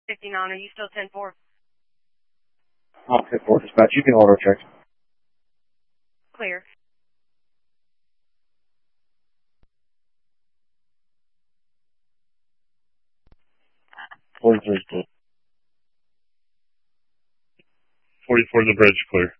59, are you still 10-4? Oh, 10-4, dispatch. You can auto check. Clear. Clear. 44 the bridge, clear.